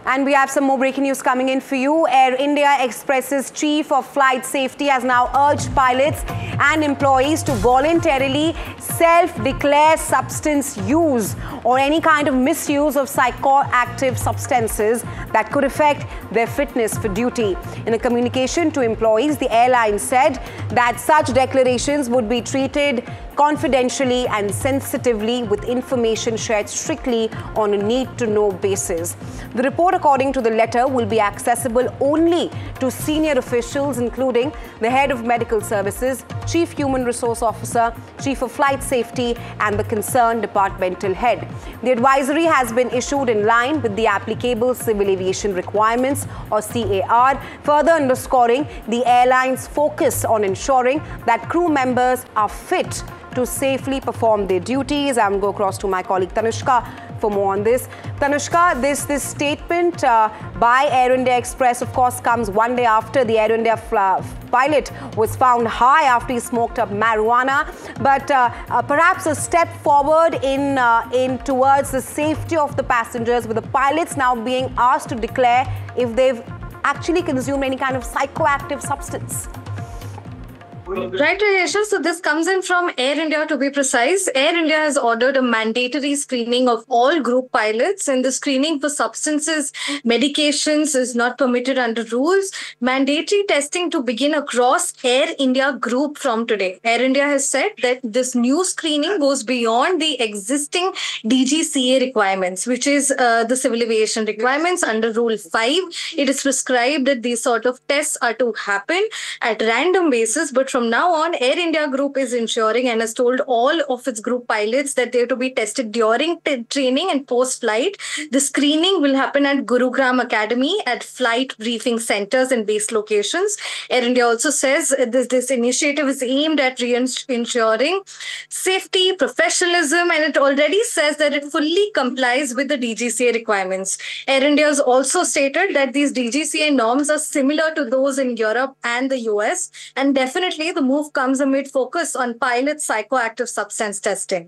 And we have some more breaking news coming in for you. Air India Express's Chief of Flight Safety has now urged pilots and employees to voluntarily self-declare substance use or any kind of misuse of psychoactive substances that could affect their fitness for duty. In a communication to employees, the airline said that such declarations would be treated confidentially and sensitively, with information shared strictly on a need-to-know basis. The report, according to the letter, will be accessible only to senior officials, including the head of medical services, chief human resource officer, chief of flight safety, and the concerned departmental head. The advisory has been issued in line with the applicable civil aviation requirements, or CAR, further underscoring the airline's focus on ensuring that crew members are fit to safely perform their duties. I'm going to go across to my colleague Tanushka for more on this. Tanushka, this statement by Air India Express, of course, comes one day after the Air India pilot was found high after he smoked up marijuana. But perhaps a step forward in towards the safety of the passengers, with the pilots now being asked to declare if they've actually consumed any kind of psychoactive substance. Right, Ayesha. So this comes in from Air India, to be precise. Air India has ordered a mandatory screening of all group pilots, and the screening for substances, medications is not permitted under rules. Mandatory testing to begin across Air India group from today. Air India has said that this new screening goes beyond the existing DGCA requirements, which is the civil aviation requirements under Rule 5. It is prescribed that these sort of tests are to happen at random basis, but from now on, Air India Group is ensuring and has told all of its group pilots that they are to be tested during training and post-flight. The screening will happen at Gurugram Academy, at flight briefing centers and base locations. Air India also says this initiative is aimed at ensuring safety, professionalism, and it already says that it fully complies with the DGCA requirements. Air India has also stated that these DGCA norms are similar to those in Europe and the US, and definitely the move comes amid focus on pilot psychoactive substance testing.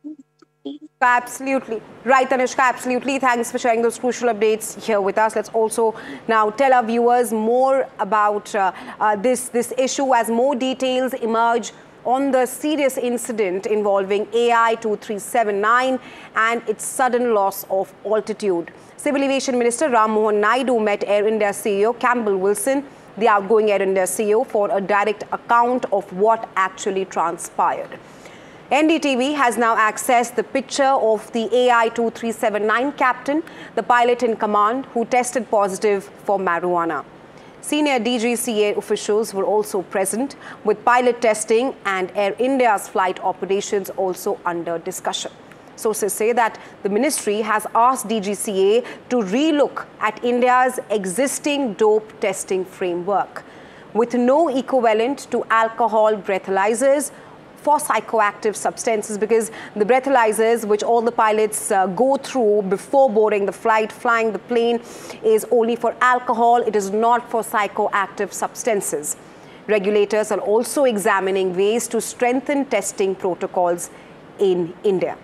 Absolutely. Right, Tanushka, absolutely. Thanks for sharing those crucial updates here with us. Let's also now tell our viewers more about this issue as more details emerge on the serious incident involving AI-2379 and its sudden loss of altitude. Civil Aviation Minister Ram Mohan Naidu met Air India CEO Campbell Wilson, the outgoing Air India CEO, for a direct account of what actually transpired. NDTV has now accessed the picture of the AI-2379 captain, the pilot in command, who tested positive for marijuana. Senior DGCA officials were also present, with pilot testing and Air India's flight operations also under discussion. Sources say that the ministry has asked DGCA to relook at India's existing dope testing framework, with no equivalent to alcohol breathalyzers for psychoactive substances, because the breathalyzers, which all the pilots go through before boarding the flight, flying the plane, is only for alcohol. It is not for psychoactive substances. Regulators are also examining ways to strengthen testing protocols in India.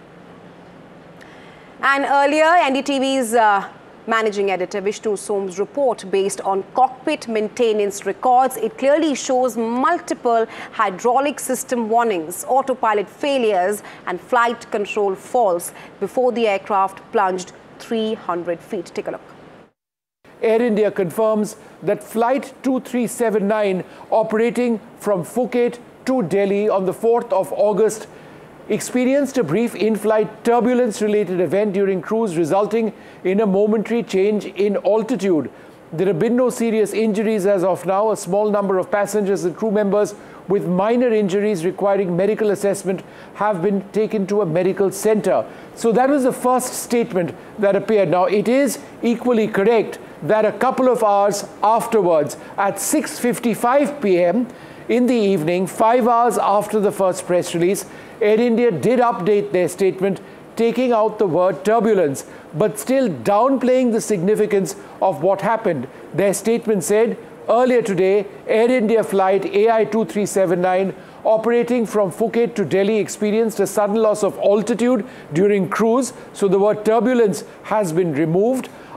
And earlier, NDTV's managing editor Vishnu Som's report, based on cockpit maintenance records, it clearly shows multiple hydraulic system warnings, autopilot failures, and flight control faults before the aircraft plunged 300 feet. Take a look. Air India confirms that Flight 2379, operating from Phuket to Delhi on the 4th of August, experienced a brief in-flight turbulence-related event during cruise, resulting in a momentary change in altitude. There have been no serious injuries as of now. A small number of passengers and crew members with minor injuries requiring medical assessment have been taken to a medical center. So that was the first statement that appeared. Now, it is equally correct that a couple of hours afterwards, at 6:55 p.m. in the evening, 5 hours after the first press release, Air India did update their statement, taking out the word turbulence, but still downplaying the significance of what happened. Their statement said, earlier today, Air India flight AI-2379 operating from Phuket to Delhi experienced a sudden loss of altitude during cruise, so the word turbulence has been removed.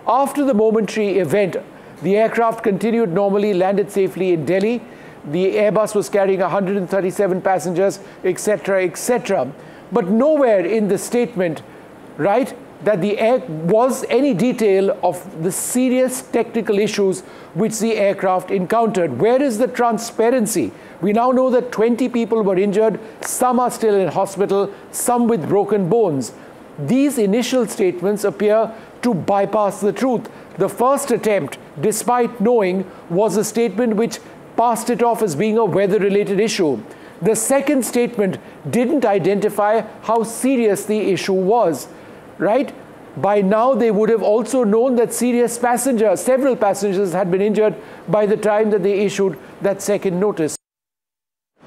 After the momentary event, the aircraft continued normally, landed safely in Delhi. The Airbus was carrying 137 passengers, etc., etc. But nowhere in the statement, right, that was any detail of the serious technical issues which the aircraft encountered. Where is the transparency? We now know that 20 people were injured, some are still in hospital, some with broken bones. These initial statements appear to bypass the truth. The first attempt, despite knowing, was a statement which passed it off as being a weather-related issue. The second statement didn't identify how serious the issue was, right? By now, they would have also known that several passengers had been injured by the time that they issued that second notice.